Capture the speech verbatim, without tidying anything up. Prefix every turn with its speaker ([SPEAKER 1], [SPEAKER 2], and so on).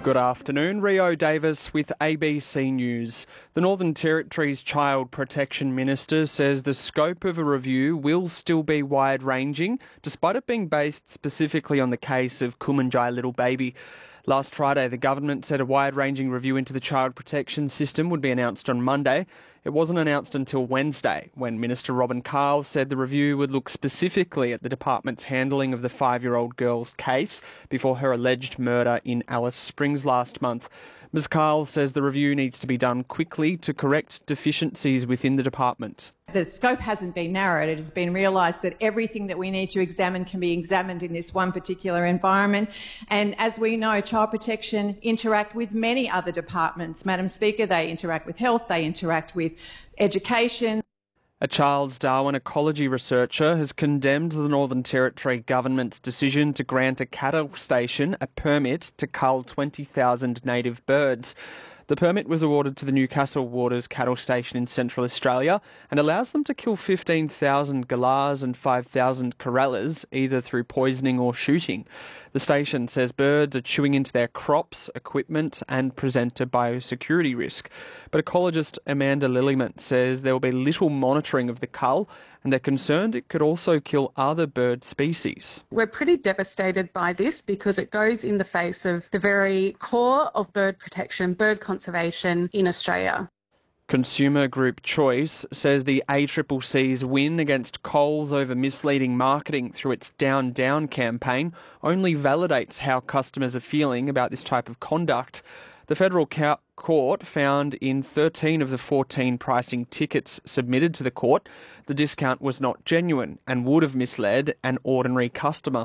[SPEAKER 1] Good afternoon, Rio Davis with A B C News. The Northern Territory's Child Protection Minister says the scope of a review will still be wide-ranging, despite it being based specifically on the case of Kumanjai Little Baby. Last Friday, the government said a wide-ranging review into the child protection system would be announced on Monday. It wasn't announced until Wednesday, when Minister Robin Carl said the review would look specifically at the department's handling of the five-year-old girl's case before her alleged murder in Alice Springs last month. Miz Carl says the review needs to be done quickly to correct deficiencies within the department.
[SPEAKER 2] The scope hasn't been narrowed. It has been realised that everything that we need to examine can be examined in this one particular environment. And as we know, child protection interact with many other departments. Madam Speaker, they interact with health, they interact with education.
[SPEAKER 1] A Charles Darwin ecology researcher has condemned the Northern Territory government's decision to grant a cattle station a permit to cull twenty thousand native birds. The permit was awarded to the Newcastle Waters Cattle Station in Central Australia and allows them to kill fifteen thousand galahs and five thousand corellas, either through poisoning or shooting. The station says birds are chewing into their crops, equipment and present a biosecurity risk. But ecologist Amanda Lillimont says there will be little monitoring of the cull and they're concerned it could also kill other bird species.
[SPEAKER 3] We're pretty devastated by this because it goes in the face of the very core of bird protection, bird conservation in Australia.
[SPEAKER 1] Consumer group Choice says the A C C C's win against Coles over misleading marketing through its Down Down campaign only validates how customers are feeling about this type of conduct. The federal court found in thirteen of the fourteen pricing tickets submitted to the court, the discount was not genuine and would have misled an ordinary customer.